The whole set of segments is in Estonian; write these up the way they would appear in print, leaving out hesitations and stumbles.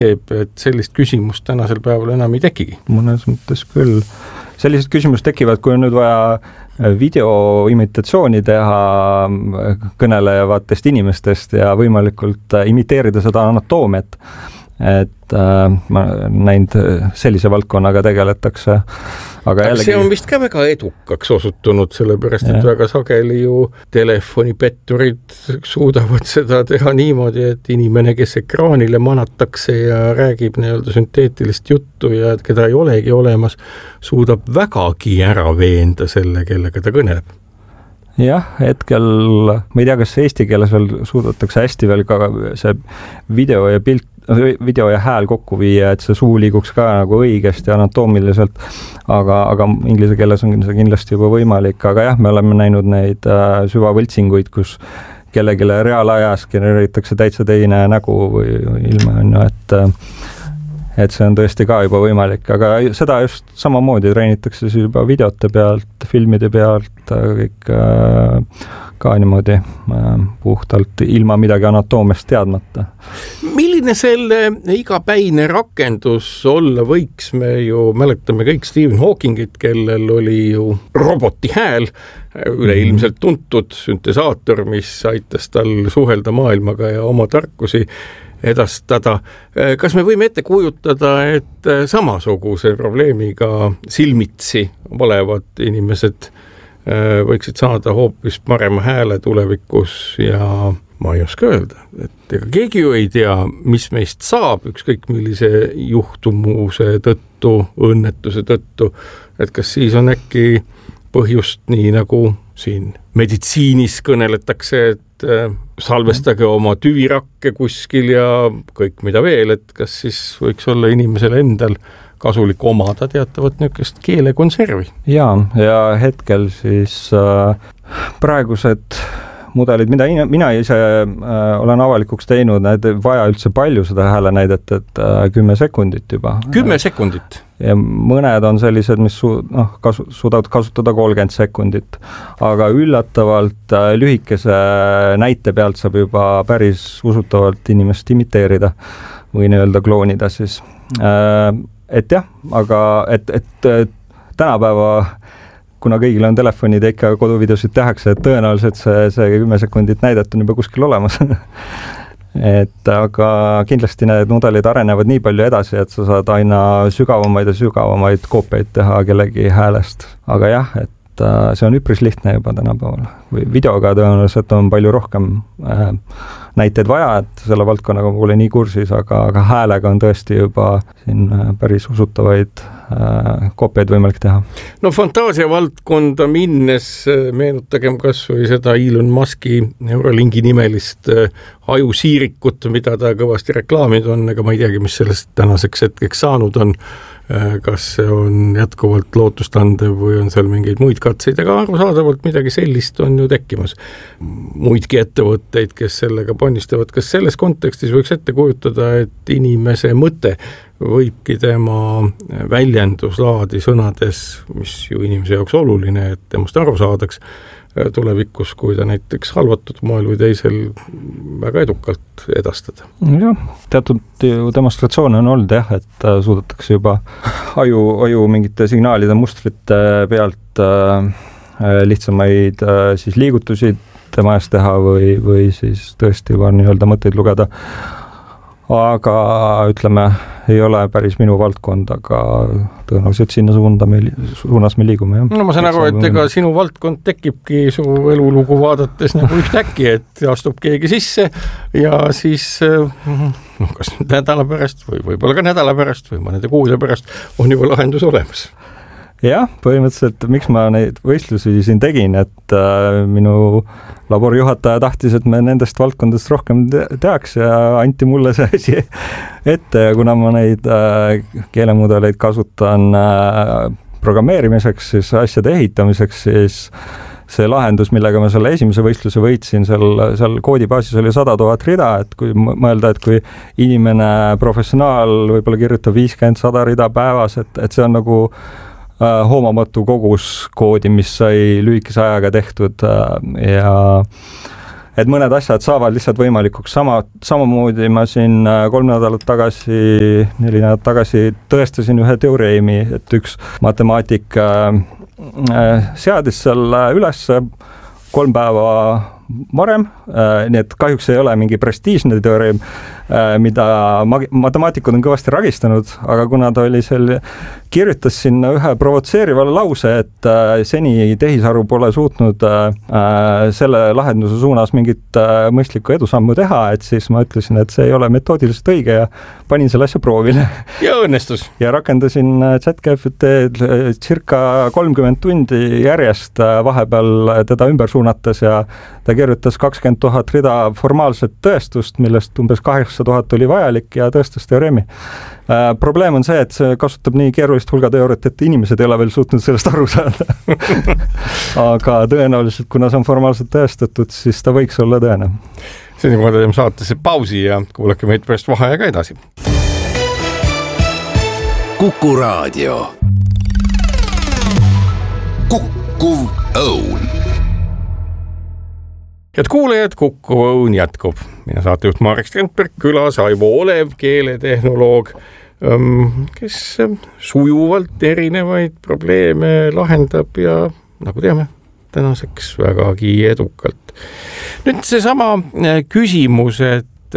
et sellist küsimust tänasel päeval enam ei tekigi. Mõnes mõttes küll. Sellised küsimused tekivad, kui on nüüd vaja videoimitatsiooni teha kõnelevatest inimestest ja võimalikult imiteerida seda anatoomiat. Et ma näinud sellise valdkonnaga tegeletakse. Aga jällegi... See on vist ka väga edukaks osutunud, sellepärast, et väga sageli ju telefonipetturid suudavad seda teha niimoodi, et inimene, kes ekraanile manatakse ja räägib nii-öelda sünteetilist juttu ja keda ei olegi olemas, suudab vägagi ära veenda selle, kellega ta kõneleb. Jah, hetkel, ma ei tea, kas eesti keeles veel suudetakse hästi veel ka see video ja hääl kokku viia, et see suu liiguks ka nagu õigesti anatoomiliselt, aga inglise keeles on see kindlasti juba võimalik, aga jah, me oleme näinud neid süvavõltsinguid, kus kellegile reaalajas genereeritakse täitsa teine nägu või ilme on ju, et see on tõesti ka juba võimalik, aga seda just samamoodi treenitakse siis juba videote pealt, filmide pealt, kõik ka niimoodi puhtalt ilma midagi anatoomiast teadmata. Milline selle igapäine rakendus olla võiks? Me ju mäletame kõik Stephen Hawkingit, kellel oli ju roboti hääl, üleilmselt tuntud süntesaator, mis aitas tal suhelda maailmaga ja oma tarkusi edastada. Kas me võime ette kujutada, et samasuguse probleemiga silmitsi olevad inimesed võiksid saada hoopis parema hääle tulevikus ja ma ei oska öelda, et ega keegi ju ei tea, mis meist saab ükskõik millise juhtumuse tõttu, õnnetuse tõttu, et kas siis on äkki põhjust nii nagu siin meditsiinis kõneletakse, et salvestage oma tüvirakke kuskil ja kõik mida veel, et kas siis võiks olla inimesel endal kasulik omada teatavat niisugust keelekonservi. Ja hetkel siis praegused mudelid, mida mina ise olen avalikuks teinud, need ei vaja üldse palju seda hääle näidet, et 10 sekundit juba. 10 sekundit? Ja mõned on sellised, mis suudavad kasutada 30 sekundit, aga üllatavalt lühikese näite pealt saab juba päris usutavalt inimest imiteerida või nii-öelda kloonida siis. Et jah, aga et tänapäeva, kuna kõigil on telefonid ja ikka koduvideosid tehakse, et tõenäoliselt see 10 sekundit näidet on juba kuskil olemas. Aga kindlasti need mudelid arenevad nii palju edasi, et sa saad aina sügavamaid koopiaid teha kellegi häälest. Aga jah, et see on üpris lihtne juba tänapäeval. Videoga tõenäoliselt on palju rohkem näiteid vaja, et selle valdkonnaga pole nii kursis, aga häälega on tõesti juba siin päris usutavaid koopiaid võimalik teha. No fantaasia valdkonda minnes meenutagem kas või seda Elon Muski Neuralinki nimelist ajusiirikut, mida ta kõvasti reklaamid on, aga ma ei teagi, mis sellest tänaseks hetkeks saanud on. Kas see on jätkuvalt lootustandev või on seal mingeid muid katseid, aga arusaadavalt midagi sellist on ju tekkimas. Muidki ettevõtteid, kes sellega pannistavad, kas selles kontekstis võiks ette kujutada, et inimese mõte võibki tema väljenduslaadi sõnades, mis ju inimese jaoks oluline, et temast aru saadaks tulevikus, kui ta näiteks halvatud moel või teisel väga edukalt edastada. Jah, teatud demonstratsioone on olnud jah, et suudetakse juba aju mingite signaalide mustrite pealt lihtsamaid siis liigutusi tema eest teha või siis tõesti juba nii-öelda mõtteid lugeda. Aga ütleme, ei ole päris minu valdkond, aga tõenäoliselt sinna suunas me liigume. Jah. No ma saan aru, et ega sinu valdkond tekibki su elulugu vaadates nagu ühtäkki, et astub keegi sisse ja siis kas nädala pärast või võib-olla ka nädala pärast või mõnede kuude pärast on juba lahendus olemas. Jah, põhimõtteliselt, miks ma neid võistlusi siin tegin, et minu laborijuhataja tahtis, et me nendest valdkondadest rohkem teaks ja anti mulle see asi ette ja kuna ma neid keelemudeleid kasutan programmeerimiseks, siis asjade ehitamiseks, siis see lahendus, millega ma selle esimese võistluse võitsin, seal koodibaasis oli 100 000 rida, et kui mõelda, et kui inimene professionaal võib-olla kirjutab 50-100 rida päevas, et see on nagu hoomamatu kogus koodi, mis sai lühikese ajaga tehtud ja et mõned asjad saavad lihtsalt võimalikuks. Samamoodi ma siin 3 nädalat tagasi, 4 nädalat tagasi tõestasin ühe teoreemi, et üks matemaatik seadis selle üles 3 päeva varem, nii et kahjuks ei ole mingi prestiižne teoreem, mida matemaatikud on kõvasti ragistanud, aga kuna ta oli kirjutas sinna ühe provotseeriva lause, et seni tehisaru pole suutnud selle lahenduse suunas mingit mõistlikku edusammu teha, et siis ma ütlesin, et see ei ole metoodiliselt õige ja panin selle asja proovile. Ja õnnestus. Ja rakendasin ChatGPT circa 30 tundi järjest vahepeal teda ümber suunates ja ta kirjutas 20 000 rida formaalset tõestust, millest umbes 8000 oli vajalik ja tõestas teoreemi. Probleem on see, et see kasutab nii keerulist hulga teooriat, et inimesed ei ole veel suutnud sellest aru saada. Aga tõenäoliselt, kuna see on formaalselt tõestatud, siis ta võiks olla tõene. See on, kui teeme saatesse pausi ja kuulake meid pärast vaheaega edasi. Kuku Raadio. Kukkuv õun. Head kuulajad, Kuku õun jätkub. Mina saatejuht Marek Strandberg, külas Aivo Olev, keeletehnoloog, kes sujuvalt erinevaid probleeme lahendab ja nagu teame, tänaseks vägagi edukalt. Nüüd seesama küsimus, et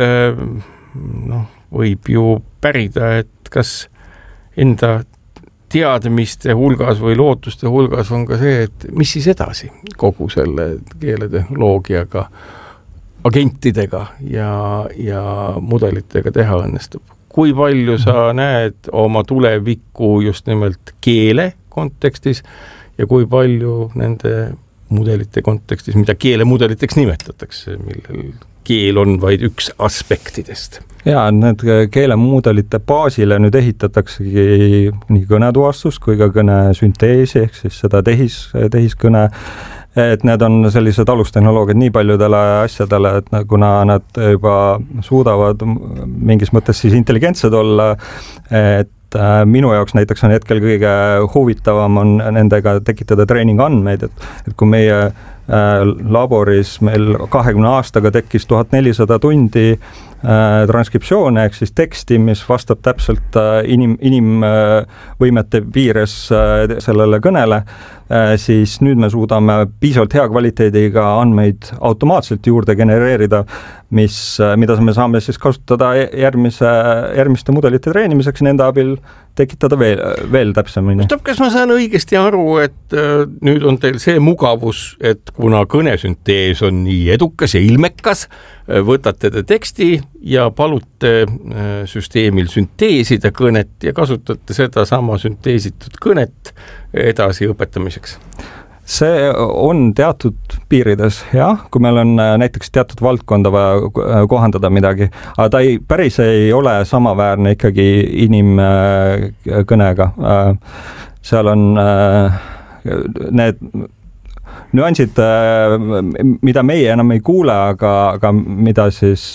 võib ju pärida, et kas enda teadmiste hulgas või lootuste hulgas on ka see, et mis siis edasi kogu selle keeletehnoloogiaga, agentidega ja mudelitega teha õnnestub. Kui palju sa näed oma tulevikku just nimelt keele kontekstis ja kui palju nende mudelite kontekstis, mida keelemudeliteks nimetatakse, millel keel on vaid üks aspektidest? Ja need keelemudelite baasile nüüd ehitataksegi nii kõnetuvastus kui ka kõnesünteesi, ehk siis seda tehiskõne, et need on sellised alustehnoloogiad nii paljudele asjadele, et kuna nad juba suudavad mingis mõttes siis intelligentsed olla, et minu jaoks näiteks on hetkel kõige huvitavam on nendega tekitada treeningandmeid, et kui meie laboris meil 20 aastaga tekkis 1400 tundi transkriptsioone, ehk siis teksti, mis vastab täpselt inimvõimete piires sellele kõnele, siis nüüd me suudame piisavalt hea kvaliteediga andmeid automaatselt juurde genereerida, mida me saame siis kasutada järgmiste mudelite treenimiseks, nende abil tekitada veel täpsemini. Kas ma saan õigesti aru, et nüüd on teil see mugavus, et kuna kõnesüntees on nii edukas ja ilmekas, võtate te teksti ja palute süsteemil sünteesida kõnet ja kasutate seda sama sünteesitud kõnet edasi õpetamiseks? See on teatud piirides, jah, kui meil on näiteks teatud valdkonda vaja kohandada midagi, aga ta päris ei ole samaväärne ikkagi inimkõnega. Seal on need nüansid, mida meie enam ei kuule, aga mida siis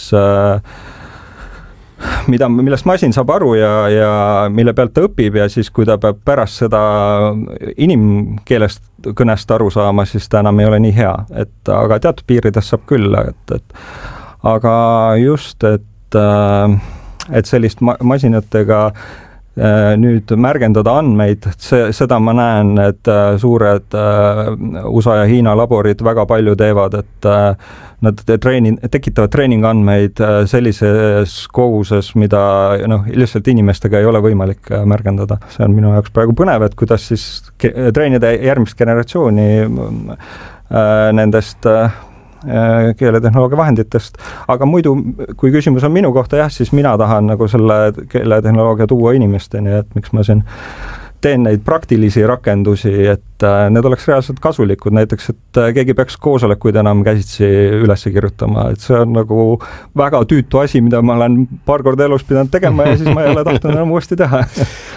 millest masin saab aru ja mille pealt ta õpib ja siis, kui ta peab pärast seda inimkeelest kõnest aru saama, siis ta enam ei ole nii hea, aga teatud piirides saab küll, aga just, et sellist masinatega nüüd märgendada andmeid, seda ma näen, et suured USA ja Hiina laborid väga palju teevad, et nad tekitavad treeningandmeid sellises koguses, mida lihtsalt inimestega ei ole võimalik märgendada. See on minu jaoks praegu põnev, et kuidas siis treenida järgmist generatsiooni nendest keeletehnoloogia vahenditest, aga muidu, kui küsimus on minu kohta, jah, siis mina tahan nagu selle keeletehnoloogia tuua inimesteni, et miks ma siin teen neid praktilisi rakendusi, et need oleks reaalselt kasulikud, näiteks, et keegi peaks koosolekuid enam käsitsi üles kirjutama, et see on nagu väga tüütu asi, mida ma olen paar korda elus pidanud tegema ja siis ma ei ole tahtnud enam uuesti teha.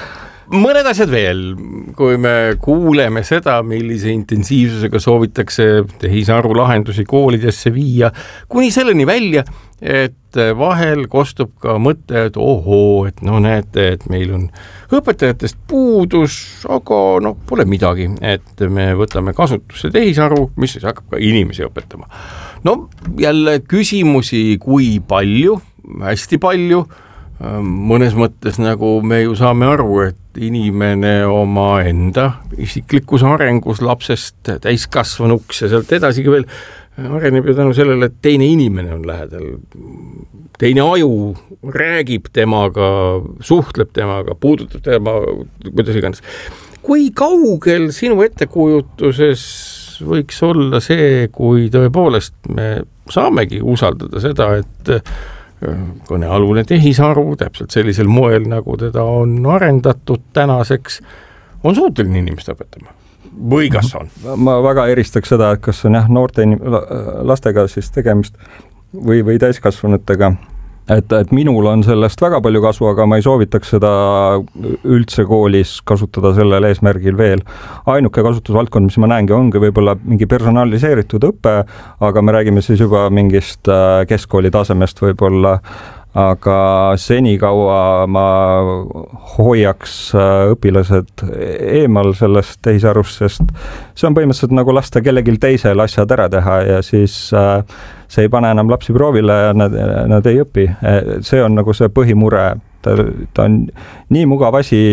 mõned asjad veel, kui me kuuleme seda, millise intensiivsusega soovitakse tehisaru lahendusi koolidesse viia, kuni selleni välja, et vahel kostub ka mõte, et ohoo, et no näete, et meil on õpetajatest puudus, aga no pole midagi, et me võtame kasutusse tehisaru, mis siis hakkab ka inimesi õpetama. No jälle küsimusi, kui palju, hästi palju, mõnes mõttes nagu me ju saame aru, et inimene oma enda isiklikus arengus lapsest täiskasvanuks ja sealt edasigi veel areneb ju tänu sellele, et teine inimene on lähedal. Teine aju räägib temaga, suhtleb temaga, puudutab tema, kuidas iganes. Kui kaugel sinu ettekujutuses võiks olla see, kui tõepoolest me saamegi usaldada seda, et kõnealune tehisaru täpselt sellisel moel, nagu teda on arendatud tänaseks, on suuteline inimest õpetama? Või kas on? Ma väga eristaks seda, et kas on noorte lastega siis tegemist või täiskasvanutega. Et minul on sellest väga palju kasu, aga ma ei soovitaks seda üldse koolis kasutada sellel eesmärgil veel. Ainuke kasutusvaldkond, mis ma näengi, ongi võib-olla mingi personaliseeritud õpe, aga me räägime siis juba mingist keskkooli tasemest võib-olla, aga senikaua ma hoiaks õpilased eemal sellest tehisarust, sest see on põhimõtteliselt nagu lasta kellelgi teisel asjad ära teha ja siis see ei pane enam lapsi proovile ja nad ei õpi. See on nagu see põhimure. Ta on nii mugav asi,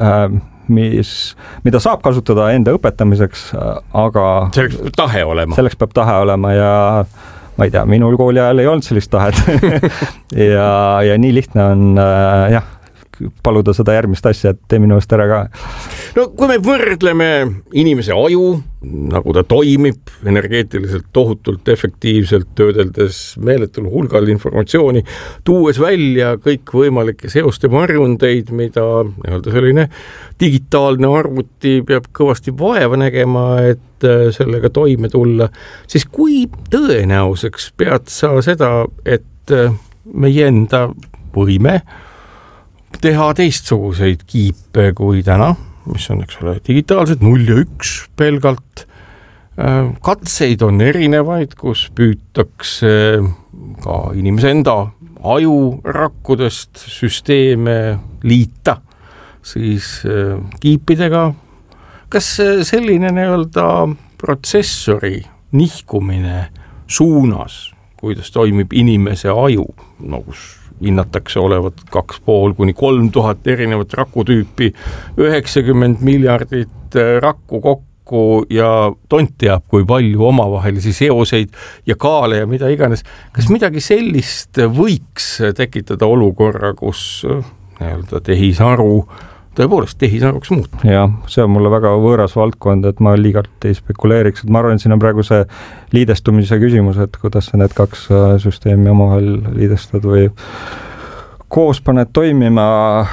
mida saab kasutada enda õpetamiseks, aga selleks peab tahe olema. Selleks peab tahe olema ja ma ei tea, minul kooli ajal ei olnud sellist tahet ja nii lihtne on paluda seda järgmist asja, et tee minu eest ära ka. No kui me võrdleme inimese aju, nagu ta toimib energeetiliselt tohutult efektiivselt, töödeldes meeletul hulgal informatsiooni, tuues välja kõik võimalikke seoste varjundeid, mida selline digitaalne arvuti peab kõvasti vaeva nägema, et sellega toime tulla, siis kui tõenäoseks pead sa seda, et meie enda võime teha teistsuguseid kiipe kui täna, mis on digitaalsed 0 ja 1 pelgalt. Katseid on erinevaid, kus püütakse ka inimese enda ajurakkudest süsteeme liita siis kiipidega. Kas selline protsessori nihkumine suunas, kuidas toimib inimese aju, kus hinnatakse olevat 2,5 kuni 3000 erinevat rakutüüpi, 90 miljardit rakku kokku ja tont teab, kui palju omavahelisi seoseid ja kaale ja mida iganes. Kas midagi sellist võiks tekitada olukorra, kus tehisaru tõepoolest tehisaruks muuta? Jah, see on mulle väga võõras valdkond, et ma liigalt ei spekuleeriks, et ma arvan, et siin on praegu see liidestumise küsimus, et kuidas sa need kaks süsteemi omavahel liidestad või koos paned toimima.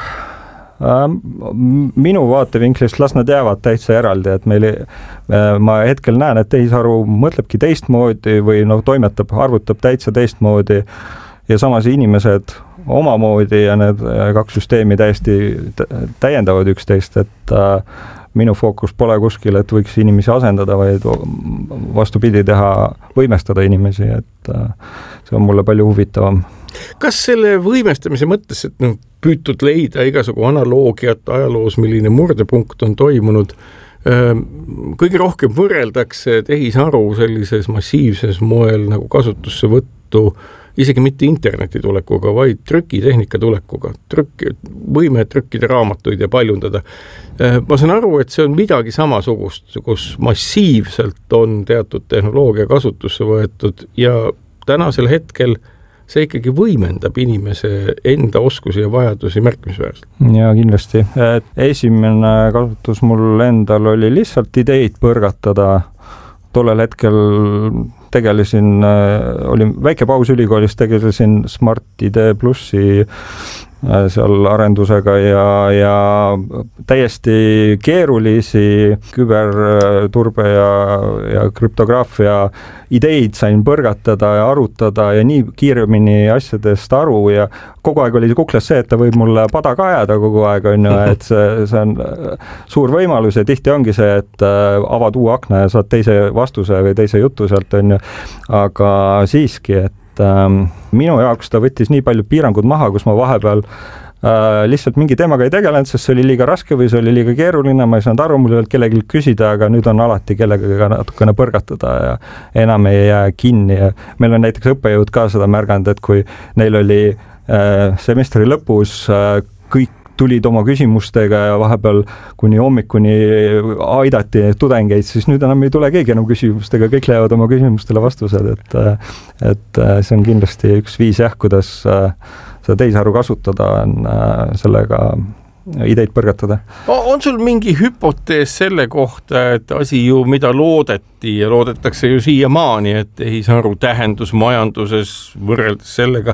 Minu vaatevinklist las nad jäävad täitsa eraldi, et ma hetkel näen, et tehisaru mõtlebki teistmoodi või toimetab, arvutab täitsa teistmoodi ja samas inimesed omamoodi ja need kaks süsteemi täiesti täiendavad üksteist, et minu fookus pole kuskil, et võiks inimesi asendada, vaid vastupidi teha, võimestada inimesi, et see on mulle palju huvitavam. Kas selle võimestamise mõttes, et püütud leida igasugu analoogiat ajaloos, milline murdepunkt on toimunud, kõige rohkem võrreldakse tehisaru sellises massiivses moel nagu kasutusse võttu isegi mitte interneti tulekuga, vaid trükitehnika tulekuga, võime trükkida raamatuid ja paljundada. Ma saan aru, et see on midagi samasugust, kus massiivselt on teatud tehnoloogia kasutusse võetud ja tänasel hetkel see ikkagi võimendab inimese enda oskusi ja vajadusi märkimisväärselt. Ja kindlasti. Esimene kasutus mul endal oli lihtsalt ideid põrgatada. Tollel hetkel tegelesin, oli väike paus ülikoolis, tegelesin Smart ID Plussi seal arendusega ja täiesti keerulisi küberturbe ja krüptograafia ideid sain põrgatada ja arutada ja nii kiiremini asjadest aru ja kogu aeg oli kuklas see, et ta võib mulle pada ka ajada kogu aeg, on ju, et see on suur võimalus ja tihti ongi see, et avad uue akna ja saad teise vastuse või teise jutu sealt, on ju, aga siiski, et minu jaoks ta võttis nii palju piirangud maha, kus ma vahepeal lihtsalt mingi teemaga ei tegelenud, sest see oli liiga raske või see oli liiga keeruline, ma ei saanud aru, mul ei olnud kellelgi küsida, aga nüüd on alati kellegagi natukene põrgatada ja enam ei jää kinni ja meil on näiteks õppejõud ka seda märganud, et kui neil oli semestri lõpus kõik tulid oma küsimustega ja vahepeal kuni hommikuni aidati tudengeid, siis nüüd enam ei tule keegi enam küsimustega, kõik leiavad oma küsimustele vastused, et see on kindlasti üks viis kuidas seda teisharu kasutada on sellega ideid põrgatada. On sul mingi hüpotees selle kohta, et asi ju mida loodeti ja loodetakse ju siiamaani, et tehisaru tähendus majanduses võrreldes sellega,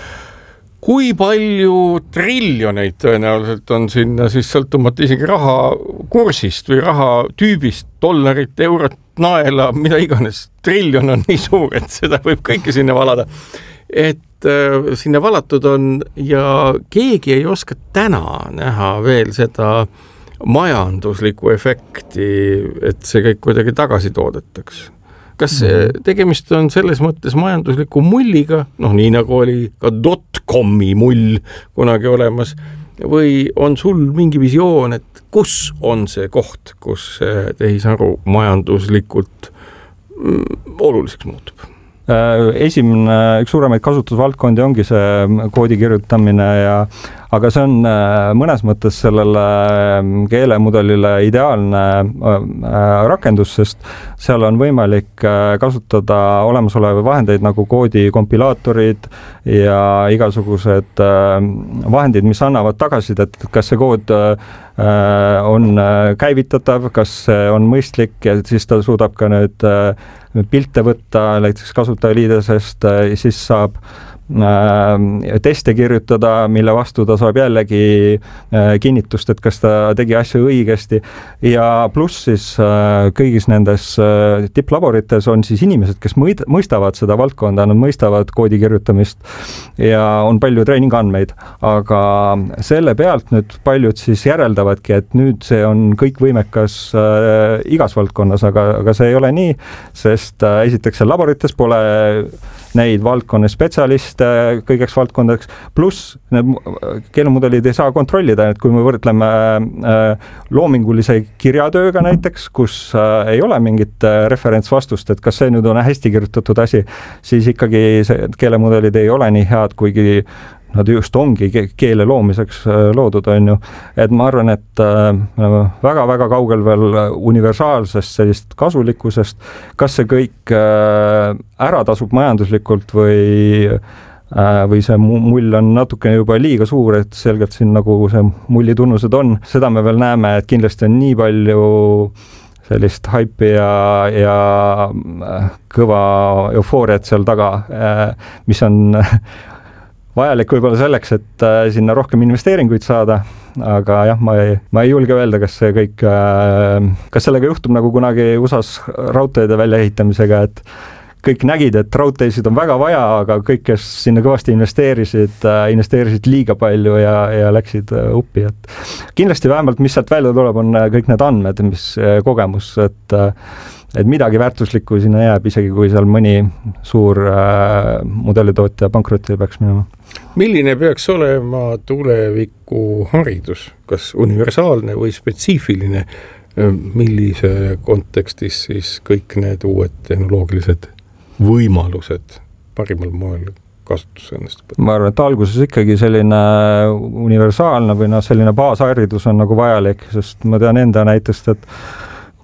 kui palju triljoneid tõenäoliselt on sinna siis sõltumata isegi raha kursist või raha tüübist, dollarit, eurot, naela, mida iganes, triljon on nii suur, et seda võib kõike sinna valada. Et sinna valatud on ja keegi ei oska täna näha veel seda majanduslikku efekti, et see kõik kuidagi tagasi toodetakse. Kas tegemist on selles mõttes majandusliku mulliga, nii nagu oli ka .comi mull kunagi olemas, või on sul mingi visioon, et kus on see koht, kus tehisaru majanduslikult oluliseks muutub? Esimene, üks suuremaid kasutusvaldkondi ongi see koodi kirjutamine aga see on mõnes mõttes sellele keelemudelile ideaalne rakendus, sest seal on võimalik kasutada olemasolevaid vahendeid nagu koodi kompilaatorid ja igasugused vahendid, mis annavad tagasisidet, et kas see kood on käivitatav, kas see on mõistlik ja siis ta suudab ka nüüd pilte võtta näiteks kasutajaliidesest, siis saab teste kirjutada, mille vastu ta saab jällegi kinnitust, et kas ta tegi asju õigesti ja pluss siis kõigis nendes tipplaborites on siis inimesed, kes mõistavad seda valdkonda, nad mõistavad koodi kirjutamist ja on palju treeningandmeid, aga selle pealt nüüd paljud siis järeldavadki, et nüüd see on kõik võimekas igas valdkonnas, aga see ei ole nii, sest esiteks seal laborites pole neid valdkonna spetsialiste kõigeks valdkondadeks, pluss need keelemudelid ei saa kontrollida, et kui me võrdleme loomingulise kirjatööga näiteks, kus ei ole mingit referentsvastust, et kas see nüüd on hästi kirjutatud asi, siis ikkagi see keelemudelid ei ole nii head, kuigi nad just ongi keele loomiseks loodud, on ju. Et ma arvan, et väga-väga kaugel veel universaalsest sellist kasulikkusest, kas see kõik ära tasub majanduslikult või see mull on natukene juba liiga suur, et selgelt siin nagu see mulli tunnused on. Seda me veel näeme, et kindlasti on nii palju sellist haipi ja kõva eufooriat seal taga, mis on vajalik võib-olla selleks, et sinna rohkem investeeringuid saada, aga jah, ma ei julge öelda, kas see kõik, kas sellega juhtub nagu kunagi USAs raudteede väljaehitamisega, et kõik nägid, et raudteesid on väga vaja, aga kõik, kes sinna kõvasti investeerisid liiga palju ja läksid uppi. Et kindlasti vähemalt, mis sealt välja tuleb, on kõik need andmed, mis kogemus, et midagi väärtuslikku sinna jääb, isegi kui seal mõni suur mudelitootja pankrotti peaks minema. Milline peaks olema tuleviku haridus? Kas universaalne või spetsiifiline? Millise kontekstis siis kõik need uued tehnoloogilised võimalused parimal moel kasutusse õnnestub? Ma arvan, et alguses ikkagi selline universaalne või selline baasharidus on nagu vajalik, sest ma tean enda näitest, et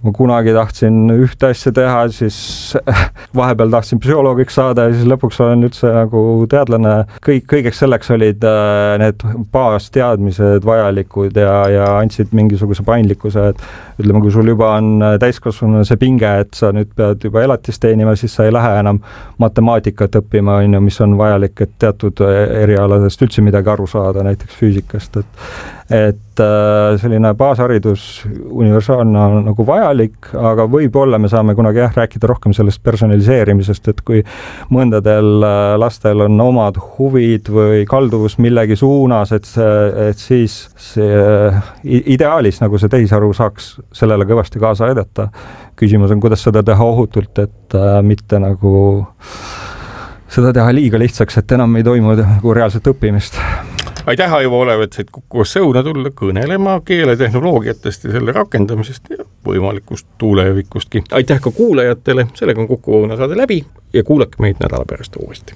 ma kunagi tahtsin ühte asja teha, siis vahepeal tahtsin psühholoogiks saada ja siis lõpuks olen üldse nagu teadlane. Kõigeks selleks olid need baasteadmised vajalikud ja andsid mingisuguse paindlikkuse, et ütleme, kui sul juba on täiskasvanu see pinge, et sa nüüd pead juba elatist teenima, siis sa ei lähe enam matemaatikat õppima, mis on vajalik, et teatud erialadest üldse midagi aru saada, näiteks füüsikast, et selline baasharidus universaalne on nagu vajalik, aga võib-olla me saame kunagi rääkida rohkem sellest personaliseerimisest, et kui mõndadel lastel on omad huvid või kalduvus millegi suunas, et siis see ideaalis nagu see tehisaru saaks sellele kõvasti kaasa aidata. Küsimus on, kuidas seda teha ohutult, et mitte nagu seda teha liiga lihtsaks, et enam ei toimu nagu reaalset õppimist. Aitäh, Aivo Olevets, et Kukus Õuna tulla kõnelema keeletehnoloogiatest ja selle rakendamisest ja võimalikust tulevikustki. Aitäh ka kuulajatele, sellega on Kuku Õuna saade läbi ja kuulake meid nädala pärast uuesti.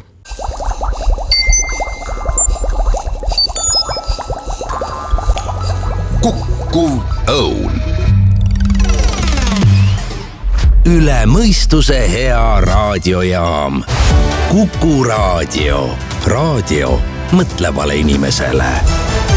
Kuku Õun. Üle mõistuse hea raadiojaam. Kuku Raadio. Raadio mõtlevale inimesele.